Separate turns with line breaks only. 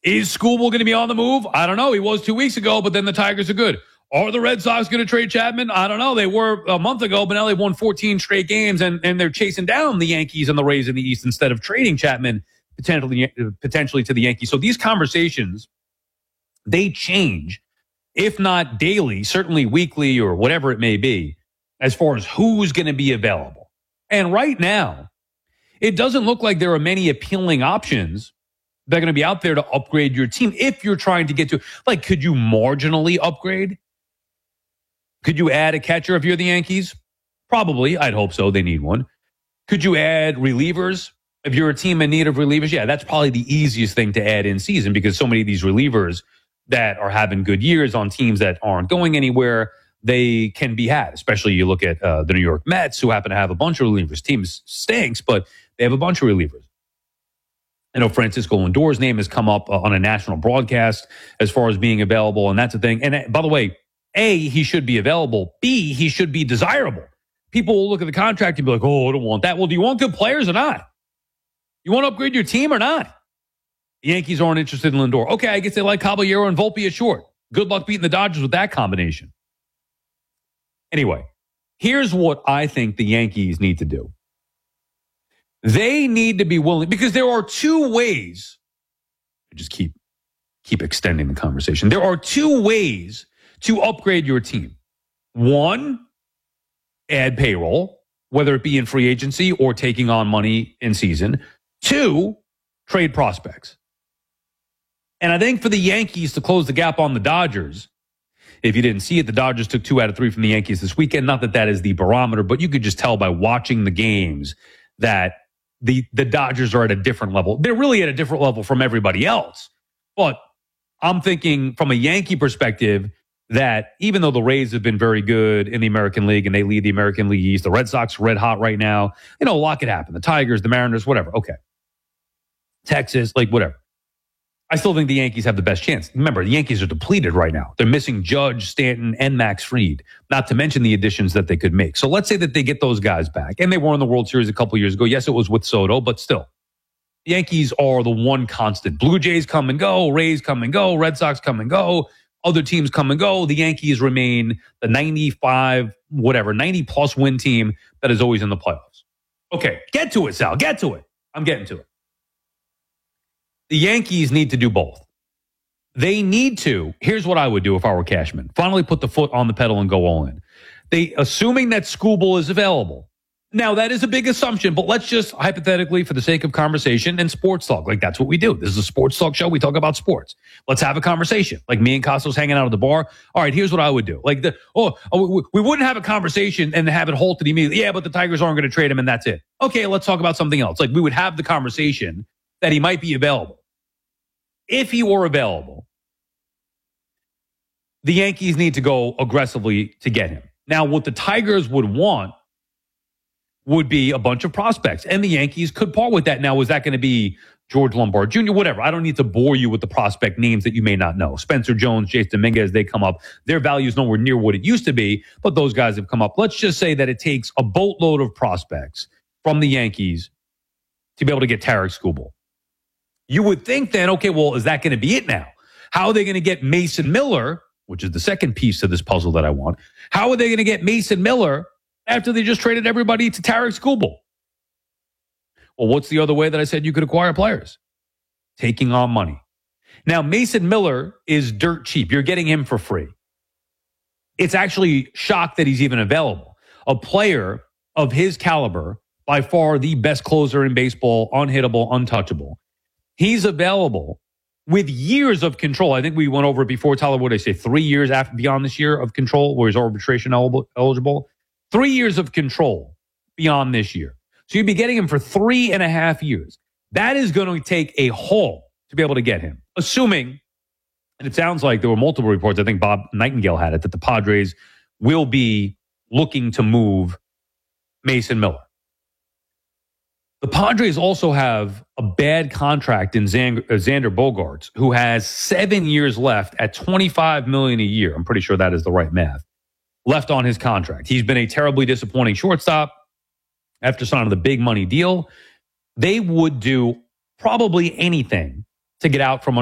Is Skubal going to be on the move? I don't know. He was 2 weeks ago, but then the Tigers are good. Are the Red Sox going to trade Chapman? I don't know. They were a month ago, but now they've won 14 straight games, and they're chasing down the Yankees and the Rays in the East instead of trading Chapman potentially to the Yankees. So these conversations, they change, if not daily, certainly weekly or whatever it may be, as far as who's going to be available. And right now, it doesn't look like there are many appealing options that are going to be out there to upgrade your team if you're trying to get to, like, could you marginally upgrade? Could you add a catcher if you're the Yankees? Probably. I'd hope so. They need one. Could you add relievers if you're a team in need of relievers? Yeah, that's probably the easiest thing to add in season because so many of these relievers that are having good years on teams that aren't going anywhere, they can be had. Especially you look at the New York Mets, who happen to have a bunch of relievers. Team stinks, but they have a bunch of relievers. I know Francisco Lindor's name has come up on a national broadcast as far as being available, and that's a thing. And by the way, A, he should be available. B, he should be desirable. People will look at the contract and be like, oh, I don't want that. Well, do you want good players or not? You want to upgrade your team or not? The Yankees aren't interested in Lindor. Okay, I guess they like Caballero and Volpe at short. Good luck beating the Dodgers with that combination. Anyway, here's what I think the Yankees need to do. They need to be willing, because there are two ways. I just keep extending the conversation. There are two ways to upgrade your team. One, add payroll, whether it be in free agency or taking on money in season. Two, trade prospects. And I think for the Yankees to close the gap on the Dodgers, if you didn't see it, the Dodgers took 2 out of 3 from the Yankees this weekend. Not that that is the barometer, but you could just tell by watching the games that the Dodgers are at a different level. They're really at a different level from everybody else. But I'm thinking from a Yankee perspective that even though the Rays have been very good in the American League and they lead the American League East, the Red Sox are red hot right now. You know, a lot could happen. The Tigers, the Mariners, whatever. Okay. Texas, like whatever. I still think the Yankees have the best chance. Remember, the Yankees are depleted right now. They're missing Judge, Stanton, and Max Fried, not to mention the additions that they could make. So let's say that they get those guys back. And they were in the World Series a couple years ago. Yes, it was with Soto, but still. The Yankees are the one constant. Blue Jays come and go. Rays come and go. Red Sox come and go. Other teams come and go. The Yankees remain the 90-plus win team that is always in the playoffs. Okay, get to it, Sal. Get to it. I'm getting to it. The Yankees need to do both. They need to. Here's what I would do if I were Cashman. Finally put the foot on the pedal and go all in. Assuming that Skubal is available. Now, that is a big assumption, but let's just hypothetically, for the sake of conversation and sports talk, like that's what we do. This is a sports talk show. We talk about sports. Let's have a conversation. Like me and Costos hanging out at the bar. All right, here's what I would do. Like, we wouldn't have a conversation and have it halted immediately. Yeah, but the Tigers aren't going to trade him and that's it. Okay, let's talk about something else. Like we would have the conversation that he might be available. If he were available, the Yankees need to go aggressively to get him. Now, what the Tigers would want would be a bunch of prospects, and the Yankees could part with that. Now, is that going to be George Lombard Jr., whatever? I don't need to bore you with the prospect names that you may not know. Spencer Jones, Jason Dominguez, they come up. Their value is nowhere near what it used to be, but those guys have come up. Let's just say that it takes a boatload of prospects from the Yankees to be able to get Tarik Skubal. You would think then, okay, well, is that going to be it now? How are they going to get Mason Miller, which is the second piece to this puzzle that I want? How are they going to get Mason Miller after they just traded everybody to Tarik Skubal? Well, what's the other way that I said you could acquire players? Taking on money. Now, Mason Miller is dirt cheap. You're getting him for free. It's actually shocked that he's even available. A player of his caliber, by far the best closer in baseball, unhittable, untouchable. He's available with years of control. I think we went over it before. Tyler, what did I say? 3 years after beyond this year of control, where he's arbitration eligible. 3 years of control beyond this year. So you'd be getting him for 3.5 years. That is going to take a haul to be able to get him. Assuming, and it sounds like there were multiple reports, I think Bob Nightingale had it, that the Padres will be looking to move Mason Miller. The Padres also have a bad contract in Xander Bogaerts, who has 7 years left at $25 million a year. I'm pretty sure that is the right math. Left on his contract. He's been a terribly disappointing shortstop after signing the big money deal. They would do probably anything to get out from